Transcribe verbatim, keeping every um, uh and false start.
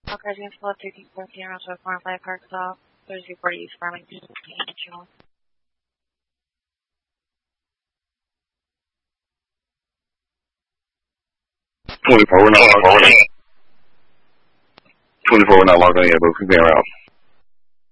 Okay, James Club, thirteen fourteen, around twelve point five, Arkansas, Thursday, forty East Farmington, Channel. twenty-four, we're not logged in. twenty-four, we're not logged in yet, but we're being around.